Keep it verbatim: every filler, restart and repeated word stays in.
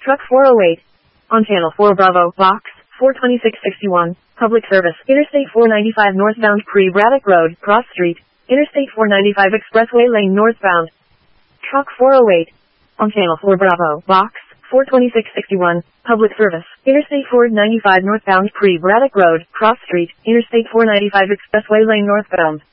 Truck four oh eight. On Channel four Bravo, Box four twenty-six sixty-one. Public service. Interstate four ninety-five northbound Pre-Braddock Road, Cross Street. Interstate four ninety-five Expressway Lane northbound. Truck four oh eight. On Channel four Bravo, Box four twenty-six sixty-one. Public service. Interstate four ninety-five northbound Pre-Braddock Road, Cross Street. Interstate four ninety-five Expressway Lane northbound.